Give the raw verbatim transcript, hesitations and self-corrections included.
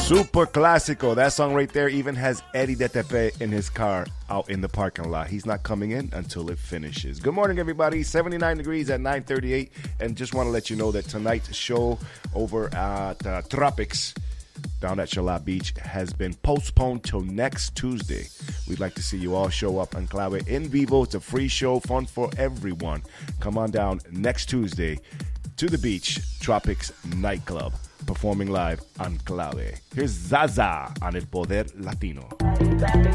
Super Clásico. That song right there even has Eddie De Tepe in his car out in the parking lot. He's not coming in until it finishes. Good morning, everybody. seventy-nine degrees at nine thirty-eight. And just want to let you know that tonight's show over at uh, Tropics down at Chala Beach has been postponed till next Tuesday. We'd like to see you all show up on Clave in vivo. It's a free show, fun for everyone. Come on down next Tuesday to the beach, Tropics Nightclub, performing live on Clave. Here's Zaza on El Poder Latino.